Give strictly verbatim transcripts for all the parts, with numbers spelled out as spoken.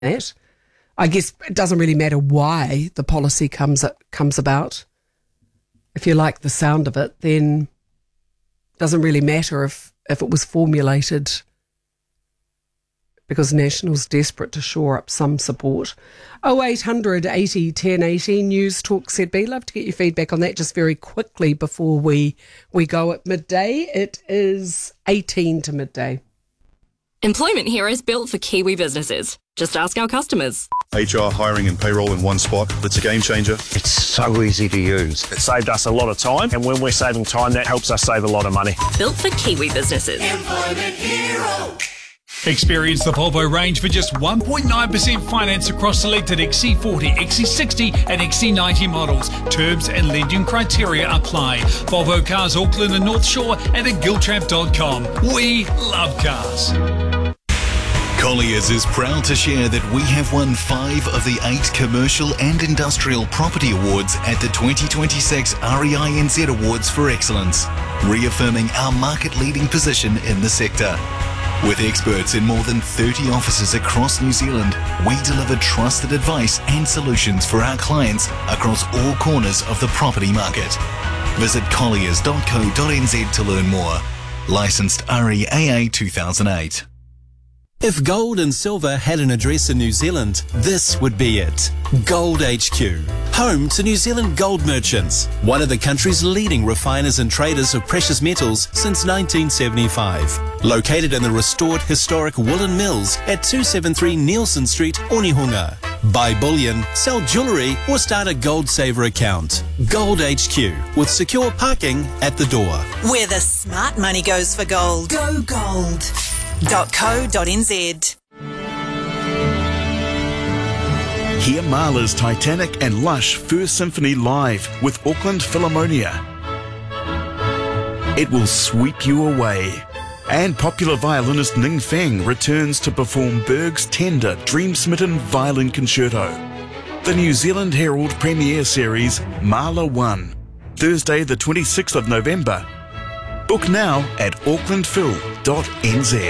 that. I guess it doesn't really matter why the policy comes comes about. If you like the sound of it, then it doesn't really matter if, if it was formulated because National's desperate to shore up some support. oh eight hundred eighty ten eighty, News Talk Z B. Love to get your feedback on that just very quickly before we, we go at midday. It is eighteen to midday. Employment Hero is built for Kiwi businesses. Just ask our customers. H R, hiring and payroll in one spot. It's a game changer. It's so easy to use. It saved us a lot of time, and when we're saving time, that helps us save a lot of money. Built for Kiwi businesses. Employment Hero. Experience the Volvo range for just one point nine percent finance across selected X C forty, X C sixty and X C ninety models. Terms and lending criteria apply. Volvo Cars Auckland and North Shore and at giltrap dot com. We love cars. Colliers is proud to share that we have won five of the eight commercial and industrial property awards at the twenty twenty-six R E I N Z Awards for Excellence, reaffirming our market-leading position in the sector. With experts in more than thirty offices across New Zealand, we deliver trusted advice and solutions for our clients across all corners of the property market. Visit colliers dot co dot n z to learn more. Licensed R E A A two thousand eight. If gold and silver had an address in New Zealand, this would be it. Gold H Q, home to New Zealand Gold Merchants, one of the country's leading refiners and traders of precious metals since nineteen seventy-five. Located in the restored historic Woolen Mills at two seventy-three Nielsen Street, Onehunga. Buy bullion, sell jewellery or start a Gold Saver account. Gold H Q, with secure parking at the door. Where the smart money goes for gold. Go gold. .co.nz. Hear Mahler's Titanic and Lush First Symphony live with Auckland Philharmonia. It will sweep you away. And popular violinist Ning Feng returns to perform Berg's tender, dream-smitten violin concerto. The New Zealand Herald premiere series Mahler one, Thursday the twenty-sixth of November. Book now at auckland phil dot n z.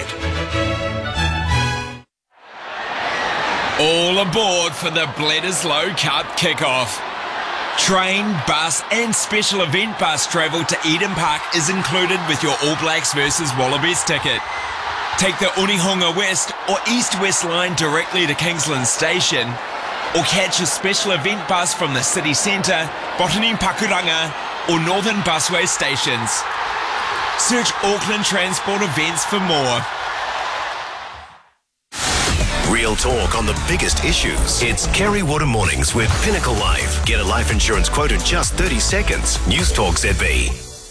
All aboard for the Bledisloe Cup kickoff. Train, bus and special event bus travel to Eden Park is included with your All Blacks versus Wallabies ticket. Take the Onehunga West or East-West line directly to Kingsland Station, or catch a special event bus from the city centre, Botany Pakuranga or Northern Busway stations. Search Auckland Transport Events for more. Real talk on the biggest issues. It's Kerry Water Mornings with Pinnacle Life. Get a life insurance quote in just thirty seconds. News Talk Z B.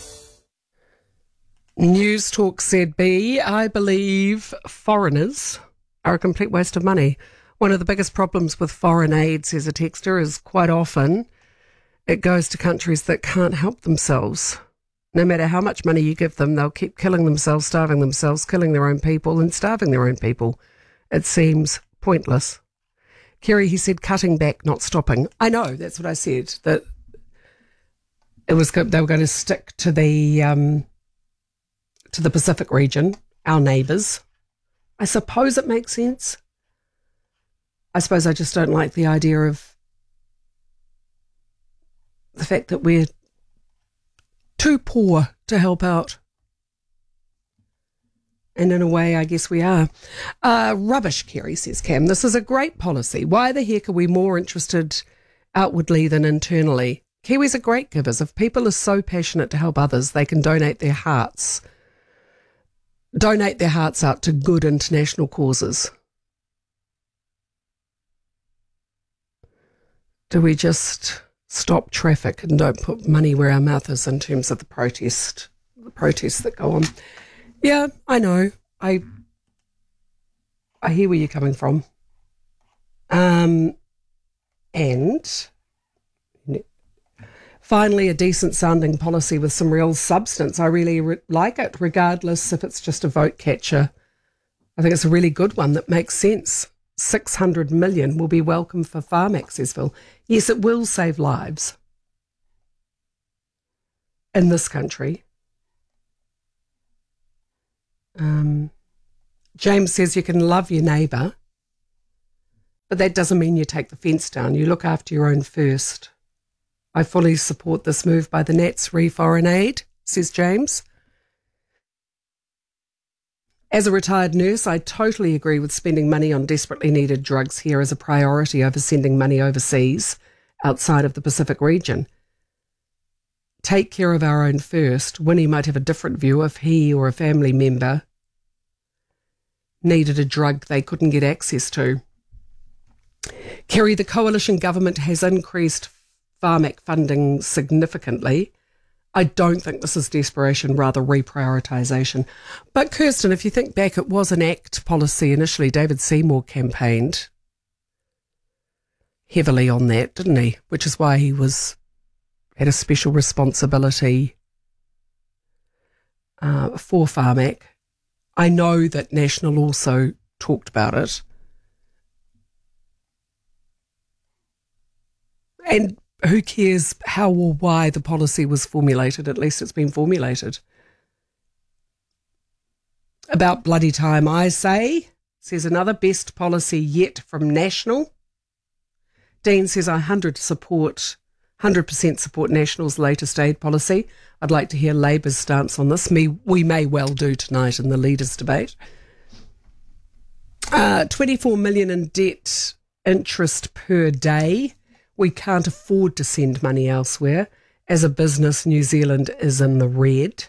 News Talk Z B. I believe foreigners are a complete waste of money. One of the biggest problems with foreign aid, says a texter, is quite often it goes to countries that can't help themselves. No matter how much money you give them, they'll keep killing themselves, starving themselves, killing their own people and starving their own people. It seems pointless. Kerry, he said, cutting back, not stopping. I know, that's what I said, that it was they were going to stick to the um, to the Pacific region, our neighbours. I suppose it makes sense. I suppose I just don't like the idea of the fact that we're too poor to help out. And in a way, I guess we are. Uh, rubbish, Kerry, says Cam. This is a great policy. Why the heck are we more interested outwardly than internally? Kiwis are great givers. If people are so passionate to help others, they can donate their hearts. Donate their hearts out to good international causes. Do we just stop traffic and don't put money where our mouth is in terms of the protest, the protests that go on? Yeah, I know. I I hear where you're coming from. Um, and finally, a decent sounding policy with some real substance. I really re- like it, regardless if it's just a vote catcher. I think it's a really good one that makes sense. six hundred million will be welcome for farm accessville. Yes, it will save lives in this country. Um, James says you can love your neighbour, But that doesn't mean you take the fence down. You look after your own first. I fully support this move by the Nats re foreign aid, says James. As a retired nurse, I totally agree with spending money on desperately needed drugs here as a priority over sending money overseas outside of the Pacific region. Take care of our own first. Winnie might have a different view if he or a family member needed a drug they couldn't get access to. Kerry, the coalition government has increased Pharmac funding significantly. I don't think this is desperation, rather reprioritisation. But Kirsten, if you think back, it was an ACT policy initially. David Seymour campaigned heavily on that, didn't he? Which is why he was had a special responsibility uh, for Pharmac. I know that National also talked about it. And who cares how or why the policy was formulated? At least it's been formulated. About bloody time, I say, says another, best policy yet from National. Dean says, I one hundred support, one hundred percent support National's latest aid policy. I'd like to hear Labour's stance on this. Me, we may well do tonight in the leaders' debate. Uh, twenty-four million in debt interest per day. We can't afford to send money elsewhere. As a business, New Zealand is in the red.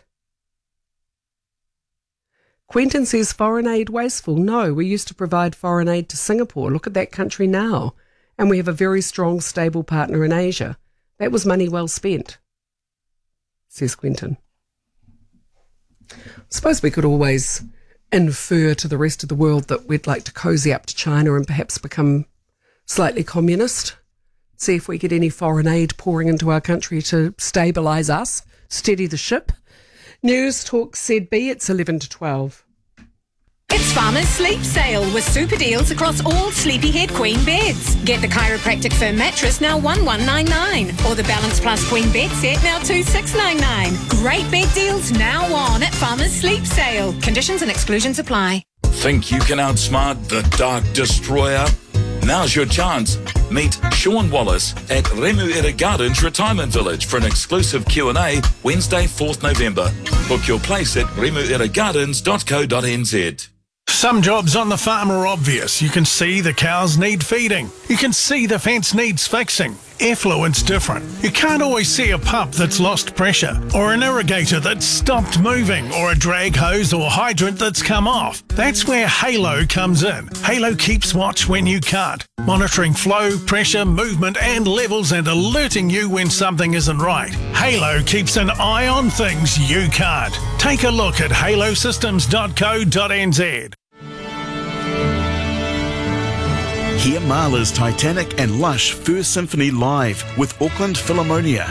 Quentin says foreign aid wasteful. No, we used to provide foreign aid to Singapore. Look at that country now. And we have a very strong, stable partner in Asia. That was money well spent, says Quentin. I suppose we could always infer to the rest of the world that we'd like to cozy up to China and perhaps become slightly communist. See if we get any foreign aid pouring into our country to stabilise us, steady the ship. News Talk Z B, it's eleven to twelve. It's Farmers Sleep Sale with super deals across all Sleepyhead Queen beds. Get the chiropractic firm mattress now one one nine nine or the Balance Plus Queen bed set now two six nine nine. Great bed deals now on at Farmers Sleep Sale. Conditions and exclusions apply. Think you can outsmart the Dark Destroyer? Now's your chance. Meet Sean Wallace at Remuera Gardens Retirement Village for an exclusive Q and A Wednesday, fourth November. Book your place at remuera gardens dot co dot n z. Some jobs on the farm are obvious. You can see the cows need feeding. You can see the fence needs fixing. Effluent's different. You can't always see a pump that's lost pressure, or an irrigator that's stopped moving, or a drag hose or hydrant that's come off. That's where Halo comes in. Halo keeps watch when you can't, monitoring flow, pressure, movement and levels and alerting you when something isn't right. Halo keeps an eye on things you can't. Take a look at halo systems dot co dot n z. Hear Mahler's Titanic and Lush First Symphony live with Auckland Philharmonia.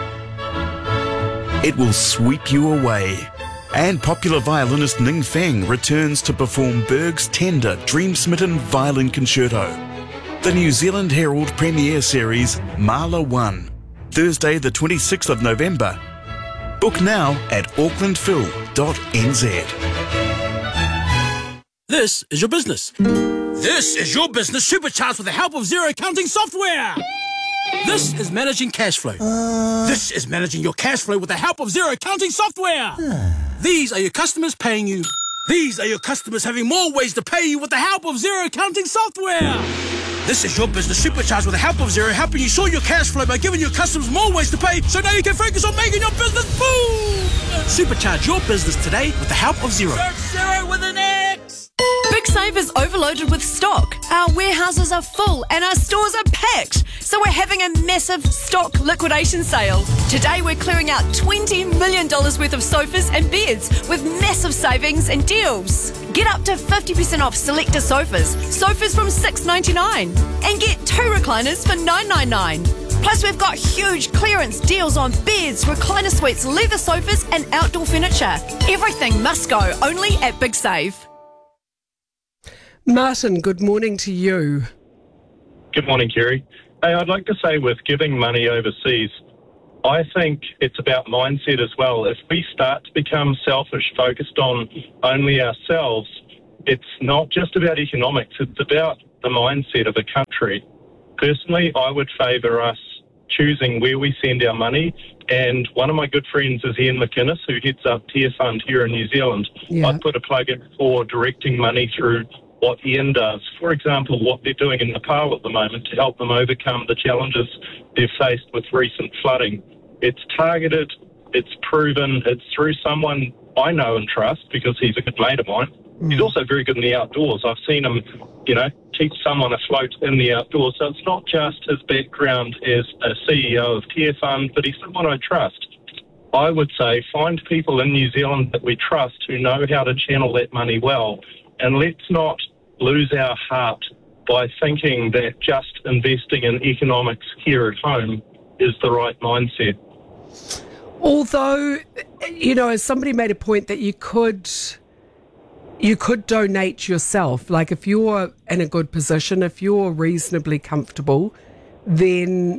It will sweep you away. And popular violinist Ning Feng returns to perform Berg's tender, dream-smitten violin concerto. The New Zealand Herald premiere series Mahler one, Thursday the twenty-sixth of November. Book now at auckland phil dot n z. This is your business. This is your business supercharged with the help of Xero accounting software. This is managing cash flow. Uh... This is managing your cash flow with the help of Xero accounting software. These are your customers paying you. These are your customers having more ways to pay you with the help of Xero accounting software. This is your business supercharged with the help of Xero, helping you sort your cash flow by giving your customers more ways to pay, so now you can focus on making your business boom. Supercharge your business today with the help of Xero. Search Xero with an X. Big Save is overloaded with stock. Our warehouses are full and our stores are packed. So we're having a massive stock liquidation sale. Today we're clearing out twenty million dollars worth of sofas and beds with massive savings and deals. Get up to fifty percent off selector sofas. Sofas from six ninety-nine. And get two recliners for nine ninety-nine. Plus we've got huge clearance deals on beds, recliner suites, leather sofas and outdoor furniture. Everything must go only at Big Save. Martin, good morning to you. Good morning, Kerry. Hey, I'd like to say with giving money overseas, I think it's about mindset as well. If we start to become selfish, focused on only ourselves, it's not just about economics. It's about the mindset of a country. Personally, I would favour us choosing where we send our money. And one of my good friends is Ian McInnes, who heads up Tear Fund here in New Zealand. Yeah. I'd put a plug in for directing money through what Ian does. For example, what they're doing in Nepal at the moment to help them overcome the challenges they've faced with recent flooding. It's targeted, it's proven, it's through someone I know and trust because he's a good mate of mine. Mm. He's also very good in the outdoors. I've seen him, you know, keep someone afloat in the outdoors. So it's not just his background as a C E O of Tear Fund, but he's someone I trust. I would say find people in New Zealand that we trust who know how to channel that money well. And let's not lose our heart by thinking that just investing in economics here at home is the right mindset. Although, you know, as somebody made a point that you could... You could donate yourself. Like if you're in a good position, if you're reasonably comfortable, then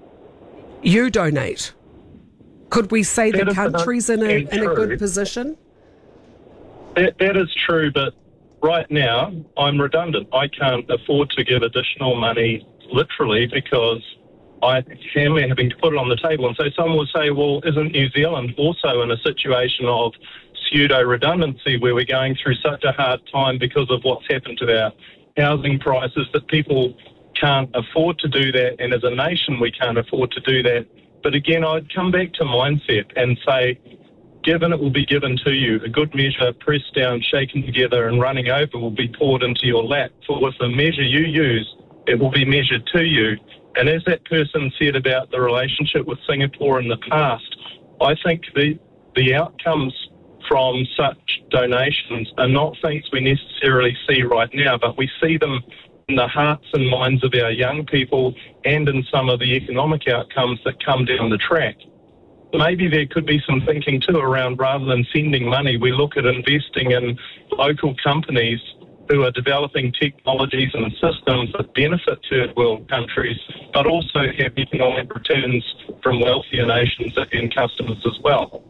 you donate. Could we say that the country's in a, in a good position? That, that is true, but right now I'm redundant. I can't afford to give additional money literally because I am having to put it on the table. And so someone will say, well, isn't New Zealand also in a situation of pseudo-redundancy where we're going through such a hard time because of what's happened to our housing prices that people can't afford to do that, and as a nation we can't afford to do that. But again, I'd come back to mindset and say, given it will be given to you, a good measure pressed down, shaken together and running over will be poured into your lap. For with the measure you use, it will be measured to you. And as that person said about the relationship with Singapore in the past, I think the the outcomes from such donations are not things we necessarily see right now, but we see them in the hearts and minds of our young people and in some of the economic outcomes that come down the track. Maybe there could be some thinking too around, rather than sending money, we look at investing in local companies who are developing technologies and systems that benefit third world countries, but also have economic returns from wealthier nations and customers as well.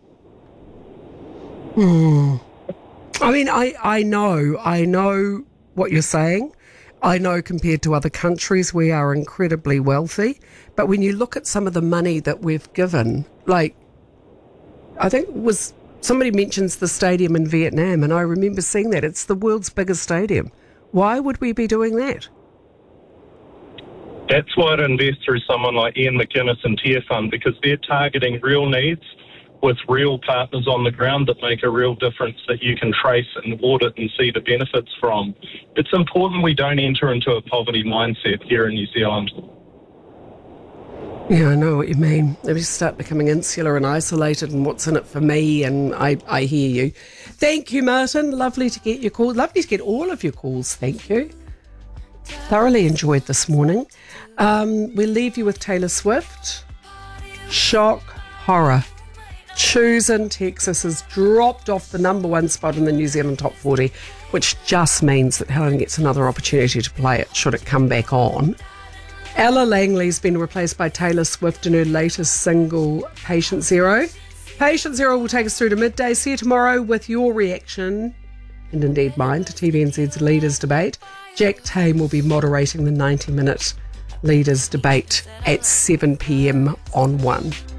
Hmm. I mean, I, I know, I know what you're saying. I know compared to other countries we are incredibly wealthy. But when you look at some of the money that we've given, like, I think it was somebody mentions the stadium in Vietnam, and I remember seeing that. It's the world's biggest stadium. Why would we be doing that? That's why I'd invest through someone like Ian McInnes and Tear Fund, because they're targeting real needs with real partners on the ground that make a real difference that you can trace and audit and see the benefits from. It's important we don't enter into a poverty mindset here in New Zealand. Yeah, I know what you mean. They just start becoming insular and isolated and what's in it for me, and I, I hear you. Thank you, Martin. Lovely to get your call. Lovely to get all of your calls. Thank you. Thoroughly enjoyed this morning. Um, we'll leave you with Taylor Swift. Shock, horror. Choosing Texas has dropped off the number one spot in the New Zealand top forty, which just means that Helen gets another opportunity to play it should it come back on. Ella Langley's been replaced by Taylor Swift in her latest single, Patient Zero. Patient Zero will take us through to midday. See you tomorrow with your reaction, and indeed mine, to T V N Z's Leaders Debate. Jack Tame will be moderating the ninety minute Leaders Debate at seven p m on one.